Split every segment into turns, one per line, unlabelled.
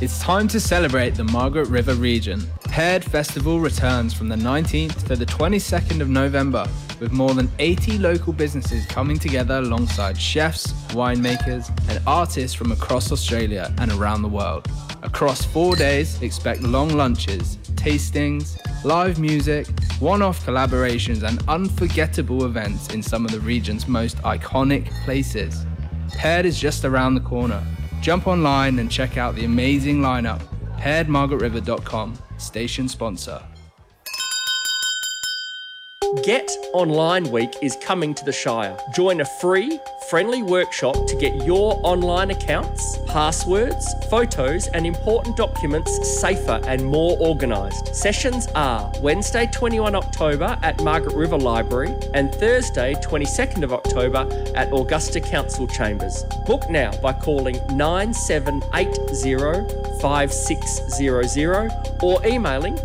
It's time to celebrate the Margaret River region. Paired Festival returns from the 19th to the 22nd of November, with more than 80 local businesses coming together alongside chefs, winemakers, and artists from across Australia and around the world. Across 4 days, expect long lunches, tastings, live music, one-off collaborations, and unforgettable events in some of the region's most iconic places. Paired is just around the corner. Jump online and check out the amazing lineup. pairedmargaretriver.com, station sponsor.
Get Online Week is coming to the Shire. Join a free, friendly workshop to get your online accounts, passwords, photos and important documents safer and more organised. Sessions are Wednesday 21 October at Margaret River Library and Thursday 22nd of October at Augusta Council Chambers. Book now by calling 9780 5600 or emailing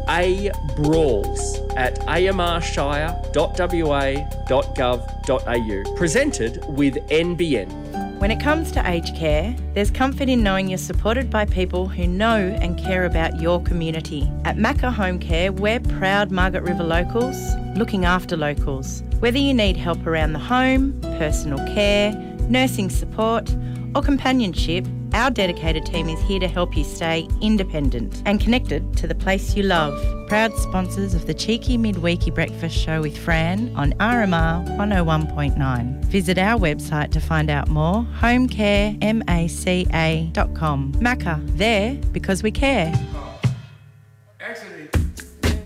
abrawls@amrshire.wa.gov.au. Presented with NBN.
When it comes to aged care, there's comfort in knowing you're supported by people who know and care about your community. At Macca Home Care, we're proud Margaret River locals, looking after locals. Whether you need help around the home, personal care, nursing support or companionship, our dedicated team is here to help you stay independent and connected to the place you love. Proud sponsors of the Cheeky Midweeky Breakfast Show with Fran on RMR 101.9. Visit our website to find out more, homecaremaca.com. Macca, there because we care.